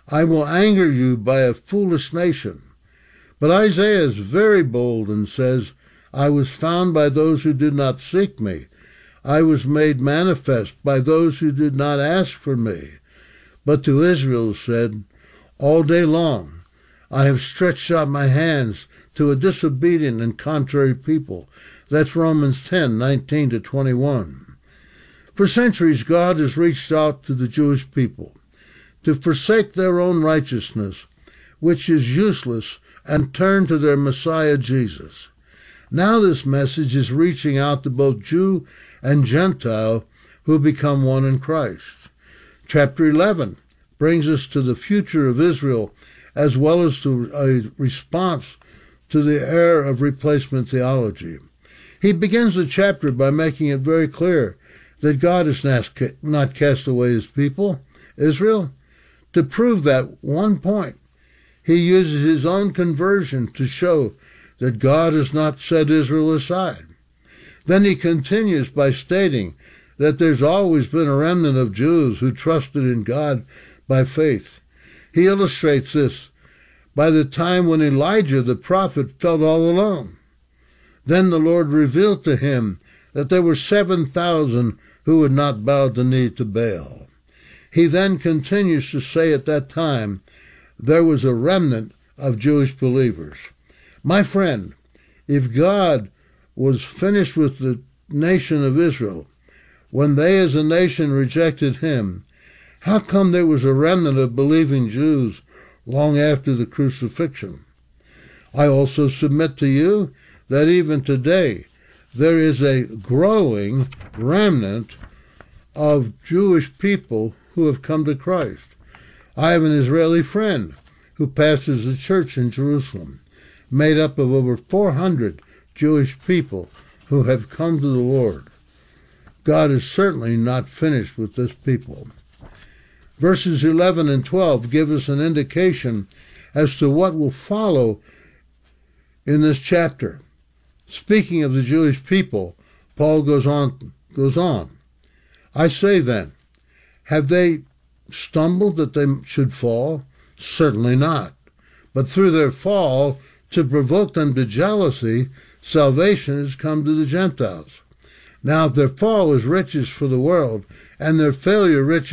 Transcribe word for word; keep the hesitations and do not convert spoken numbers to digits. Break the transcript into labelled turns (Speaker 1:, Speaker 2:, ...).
Speaker 1: I will anger you by a foolish nation. But Isaiah is very bold and says, I was found by those who did not seek me. I was made manifest by those who did not ask for me. But to Israel said, all day long I have stretched out my hands to a disobedient and contrary people. That's Romans ten, nineteen to twenty-one. For centuries, God has reached out to the Jewish people to forsake their own righteousness, which is useless, and turn to their Messiah Jesus. Now this message is reaching out to both Jew and Gentile who become one in Christ. Chapter eleven brings us to the future of Israel as well as to a response to the era of replacement theology. He begins the chapter by making it very clear that God has not cast away his people, Israel. To prove that one point, he uses his own conversion to show that God has not set Israel aside. Then he continues by stating that there's always been a remnant of Jews who trusted in God by faith. He illustrates this by the time when Elijah the prophet felt all alone. Then the Lord revealed to him that there were seven thousand who had not bowed the knee to Baal. He then continues to say at that time there was a remnant of Jewish believers. My friend, if God was finished with the nation of Israel when they as a nation rejected him, how come there was a remnant of believing Jews long after the crucifixion? I also submit to you that even today there is a growing remnant of Jewish people who have come to Christ. I have an Israeli friend who pastors a church in Jerusalem, made up of over four hundred Jewish people who have come to the Lord. God is certainly not finished with this people. Verses eleven and twelve give us an indication as to what will follow in this chapter. Speaking of the Jewish people, Paul goes on, goes on. I say then, have they stumbled that they should fall? Certainly not. But through their fall, to provoke them to jealousy, salvation has come to the Gentiles. Now, if their fall is riches for the world, and their failure riches